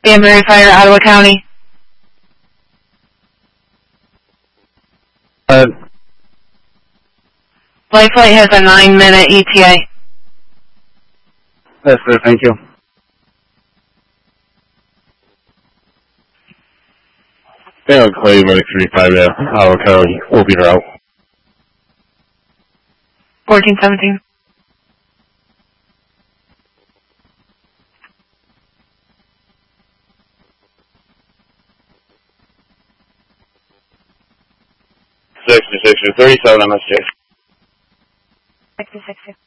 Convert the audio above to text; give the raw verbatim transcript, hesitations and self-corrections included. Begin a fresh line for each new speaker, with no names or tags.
Danbury Fire, Ottawa County.
Uh,
Life Flight has a nine minute E T A.
Yes, sir. Thank you. Yeah, Clay, Medic thirty-five, yeah. Ottawa County. We'll be there out.
fourteen seventeen.
sixty-six, thirty-seven M S J.
sixty-six.